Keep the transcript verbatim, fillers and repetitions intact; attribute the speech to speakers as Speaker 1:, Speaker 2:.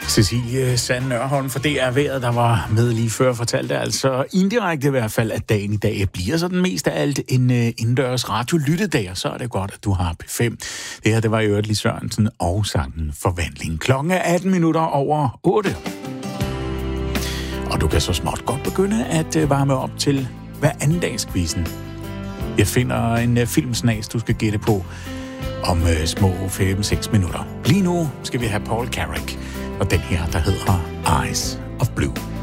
Speaker 1: Cecilie Sand Nørholm for D R Vejret, der var med lige før, fortalte altså indirekte i hvert fald, at dagen i dag bliver så den mest af alt en uh, indendørs radiolyttedag, og så er det godt, at du har P fem. Det her, det var i øvrigt Lis Sørensen og sangen Forvandling. Klokken er atten minutter over otte. Og du kan så småt godt begynde at uh, varme op til hver anden dags quizzen. Jeg finder en uh, filmsnas, du skal gætte på om uh, små fem seks minutter. Lige nu skal vi have Paul Carrack og den her, der hedder Eyes of Blue.